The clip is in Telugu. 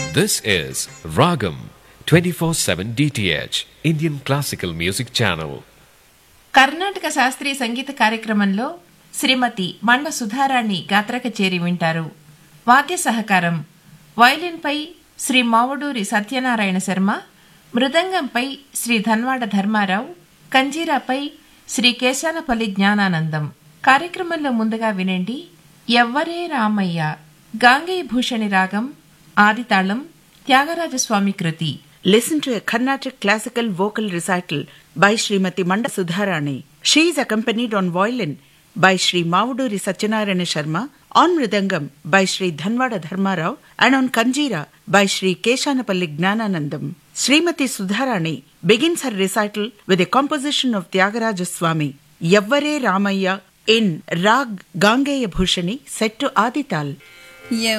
This is Ragam 24/7 DTH Indian Classical Music Channel. Karnataka శాస్త్రీయ సంగీత కార్యక్రమంలో శ్రీమతి మండ సుధారాణి గాత్ర కచేరి వింటారు. వాద్య సహకారం వయలిన్పై శ్రీ మావడూరి సత్యనారాయణ శర్మ, మృదంగంపై శ్రీ ధన్వాడ ధర్మారావు, కంజీరాపై శ్రీ కేశానపల్లి జ్ఞానానందం. కార్యక్రమంలో ముందుగా వినండి ఎవ్వరే రామయ్య, గాంగేయ భూషణి రాగం, ఆదితాళం, త్యాగరాజస్వామి కృతి. Listen to a Carnatic classical vocal recital by Srimati Manda Sudharani. She is accompanied on violin by Sri Mavuduri Satyanarayana Sharma, on mridangam by Sri Dhanwada Dharmarao, and on kanjira by Sri Keshanapalli Gnananandam. Srimati Sudharani begins her recital with a composition of Tyagaraja Swami, Yavvare Ramayya, in Rag Gangeya Bhushani, set to Adital.